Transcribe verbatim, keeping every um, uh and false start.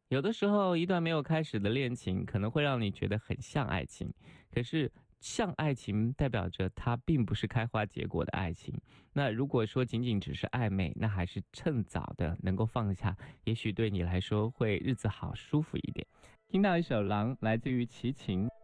有的时候，一段没有开始的恋情可能会让你觉得很像爱情，可是像爱情代表着它并不是开花结果的爱情。那如果说仅仅只是暧昧，那还是趁早的能够放下，也许对你来说会日子好舒服一点。听到一首《狼》，来自于齐秦。